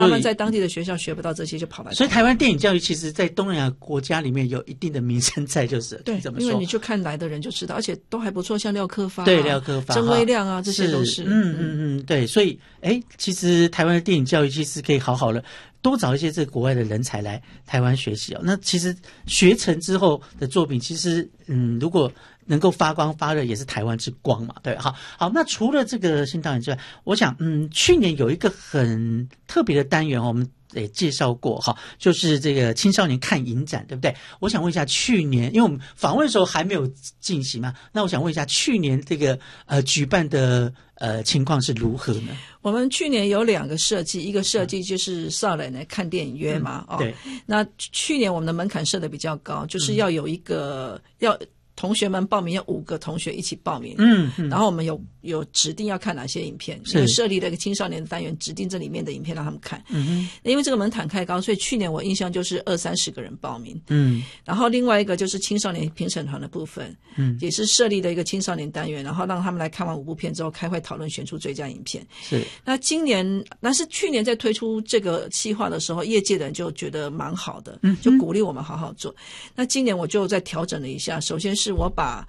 他们在当地的学校学不到这些，就跑来。 所以台湾电影教育其实在东南亚国家里面有一定的名声在，就是对， 怎么说？ 因为你就看来的人就知道，而且都还不错，像廖科发、 对廖科发、 曾威亮啊，这些都是。 对，所以其实台湾的电影教育其实可以好好的多找一些这个国外的人才来台湾学习哦。那其实学成之后的作品，其实如果能够发光发热，也是台湾之光嘛，对。好，那除了这个新导演之外，我想去年有一个很特别的单元我们也介绍过哈，就是这个青少年看影展，对不对？我想问一下，去年因为我们访问的时候还没有进行嘛，那我想问一下，去年这个举办的情况是如何呢？ 我们去年有2个设计，一个设计就是少年来看电影约嘛， 对。 那去年我们的门槛设得比较高，就是要有一个要同学们报名，要5个同学一起报名，然后我们有指定要看哪些影片，有设立了一个青少年的单元，指定这里面的影片让他们看。因为这个门槛太高，所以去年我印象就是20-30个人报名。然后另外一个就是青少年评审团的部分，也是设立了一个青少年单元，然后让他们来看完5部片之后开会讨论，选出最佳影片。 是。 那是去年在推出这个企划的时候，业界的人就觉得蛮好的，就鼓励我们好好做。那今年我就再调整了一下，首先是我把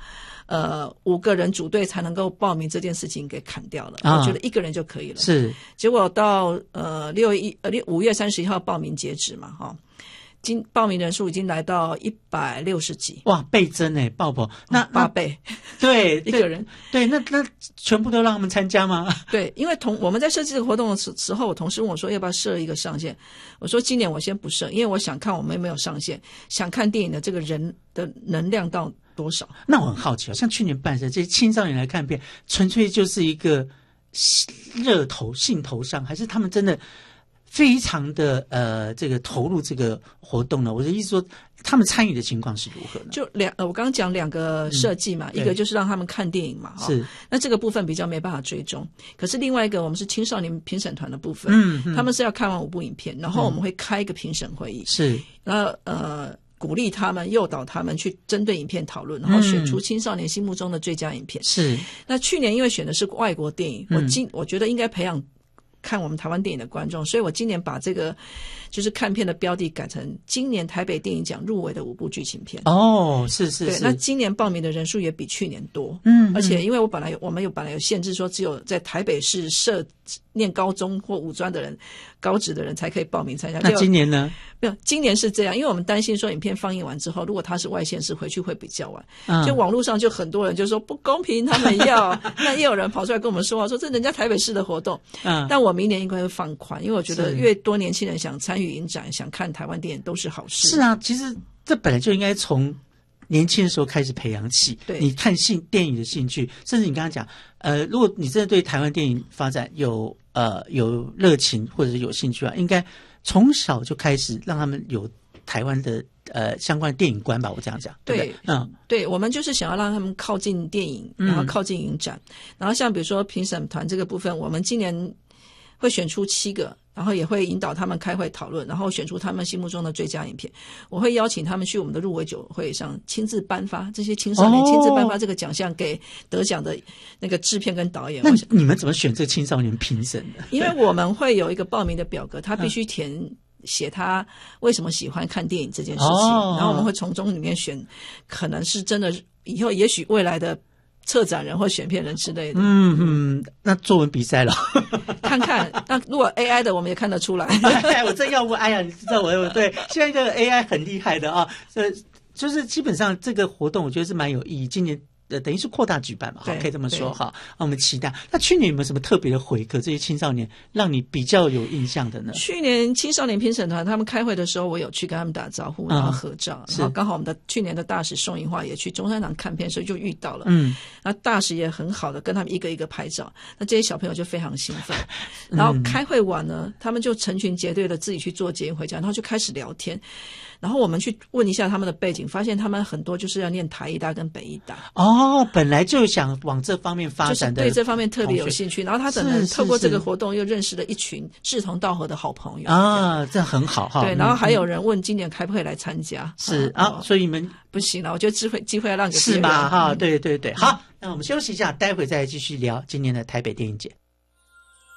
5个人组队才能够报名这件事情给砍掉了，我觉得1个人就可以了。 是。 结果到5月31号报名截止嘛，报名人数已经来到160几， 哇，倍增爆棚，那 8倍， 对 ，1个人， 对，那全部都让他们参加吗？ 对，因为我们在设计这个活动的时候，我同事问我说要不要设一个上限，我说今年我先不设，因为我想看我们有没有上限，想看电影的这个人的能量到多少。 那我很好奇像去年办的这些青少年来看片，纯粹就是一个热头兴头上，还是他们真的非常的这个投入这个活动呢？我的意思说，他们参与的情况是如何呢？ 就我刚刚讲2个设计嘛，一个就是让他们看电影嘛， 是。 那这个部分比较没办法追踪。可是另外一个，我们是青少年评审团的部分，他们是要看完5部影片，然后我们会开一个评审会议， 是。 然后鼓励他们、诱导他们去针对影片讨论，然后选出青少年心目中的最佳影片。 是。 那去年因为选的是外国电影，我觉得应该培养看我们台湾电影的观众，所以我今年把这个就是看片的标的改成今年台北电影奖入围的5部剧情片。 是。 对，那今年报名的人数也比去年多。而且因为我们本来有限制说，只有在台北市念高中或五专的人、高职的人才可以报名参加。 那今年呢？ 没有，今年是这样，因为我们担心说影片放映完之后，如果他是外县市回去会比较晚，就网络上就很多人就说不公平，他们要那也有人跑出来跟我们说话，说这人家台北市的活动。但我明年应该会放宽，因为我觉得越多年轻人想参与影展、想看台湾电影都是好事。 是啊，其实这本来就应该从年轻的时候开始培养起，你看电影的兴趣，甚至你刚刚讲，如果你真的对台湾电影发展有热情或者是有兴趣啊，应该从小就开始让他们有台湾的相关的电影观吧，我这样讲。对， 对，我们就是想要让他们靠近电影，然后靠近影展，然后像比如说评审团这个部分，我们今年会选出7个。然后也会引导他们开会讨论，然后选出他们心目中的最佳影片。我会邀请他们去我们的入围酒会上亲自颁发这些青少年亲自颁发这个奖项给得奖的那个制片跟导演。 那你们怎么选这个青少年评审的？ 因为我们会有一个报名的表格，他必须写他为什么喜欢看电影这件事情，然后我们会从中里面选，可能是真的以后也许未来的策展人或选片人之类的。 那作文比赛了看看，那如果 AI 的我们也看得出来我正要问，哎呀，你知道我对现在这个 AI 很厉害的啊，就是基本上这个活动我觉得是蛮有意义，今年等于是扩大举办嘛，可以这么说哈。我们期待。那去年有没有什么特别的回馈？这些青少年让你比较有印象的呢？去年青少年评审团他们开会的时候，我有去跟他们打招呼，然后合照。然后刚好我们的去年的大使宋银华也去中山堂看片，所以就遇到了。那大使也很好的跟他们一个一个拍照。那这些小朋友就非常兴奋。然后开会完呢，他们就成群结队的自己去坐捷运回家，然后就开始聊天。然后我们去问一下他们的背景，发现他们很多就是要念台艺大跟北艺大。本来就想往这方面发展的，就是对这方面特别有兴趣。然后他可能透过这个活动又认识了一群志同道合的好朋友啊， 这很好哈。 对，然后还有人问今年可不可以来参加？ 所以你们不行了，我觉得机会要让给别人。 是吧？对对对，好，那我们休息一下，待会再继续聊今年的台北电影节。